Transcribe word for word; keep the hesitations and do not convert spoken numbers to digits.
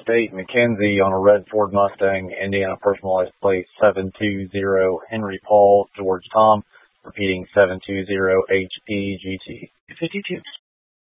State, McKenzie on a red Ford Mustang, Indiana personalized plate seven two zero Henry Paul George Tom, repeating seven two zero H P G T. fifty-two.